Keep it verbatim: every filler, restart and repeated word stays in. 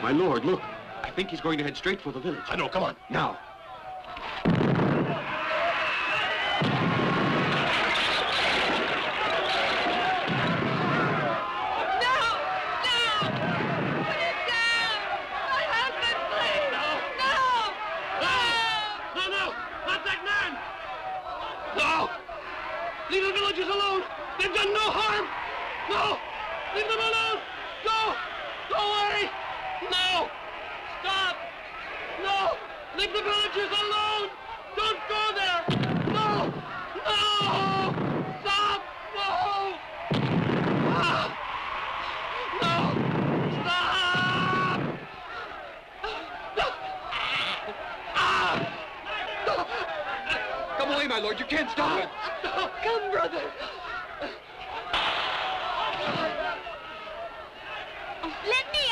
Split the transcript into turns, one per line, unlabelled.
My lord, look. I think he's going to head straight for the village.
I know, come on.
Now.
Leave the villagers alone! They've done no harm! No! Leave them alone! Go! Go away! No! Stop! No! Leave the villagers alone! Don't go there! No! No! Stop! No! Ah! No! Stop! No! Ah!
Come away, my lord. You can't stop it.
No! Come, brother!
Let me